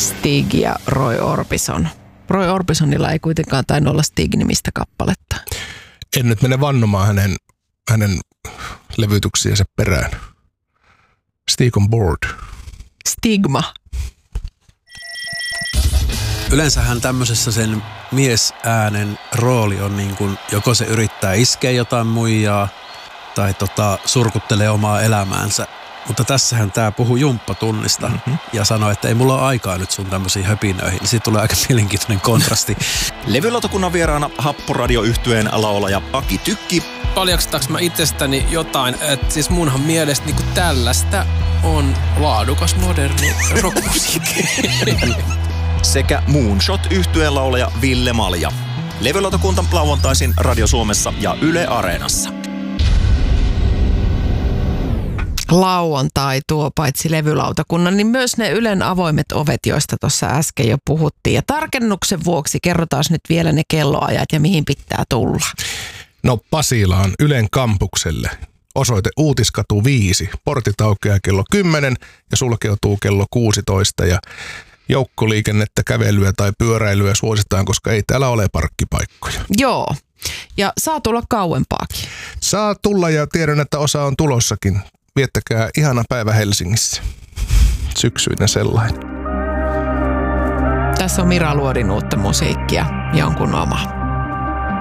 Stig ja Roy Orbison. Roy Orbisonilla ei kuitenkaan tainnut olla Stig-nimistä kappaletta. En nyt mene vannomaan hänen levytyksiensä perään. Stig on board. Stigma. Yleensähän tämmöisessä sen miesäänen rooli on niin kuin, joko se yrittää iskeä jotain muijaa tai surkuttelee omaa elämäänsä. Mutta tässähän tää puhuu jumppatunnista ja sanoo, että ei mulla ole aikaa nyt sun tämmöisiin höpinöihin. Niin siitä tulee aika mielenkiintoinen kontrasti. Levylautakunnan vieraana Happoradio-yhtyeen laulaja Aki Tykki. Paljastaks mä itsestäni jotain, että siis munhan mielestä niinku tällaista on laadukas moderni rockmusiikki. Sekä Moonshot-yhtyeen laulaja Ville Malja. Levylautakunta lauantaisin Radio Suomessa ja Yle Areenassa. Lauantai tuo paitsi levylautakunnan, niin myös ne Ylen avoimet ovet, joista tuossa äsken jo puhuttiin. Ja tarkennuksen vuoksi kerrotaan nyt vielä ne kelloajat ja mihin pitää tulla. No Pasilaan Ylen kampukselle. Osoite Uutiskatu 5. Portit aukeaa kello 10 ja sulkeutuu kello 16. Ja joukkoliikennettä, kävelyä tai pyöräilyä suositaan, koska ei täällä ole parkkipaikkoja. Joo. Ja saa tulla kauempaakin. Saa tulla ja tiedän, että osa on tulossakin. Viettäkää ihana päivä Helsingissä. Syksyinen sellainen. Tässä on Mira Luodin uutta musiikkia, jonkun oma.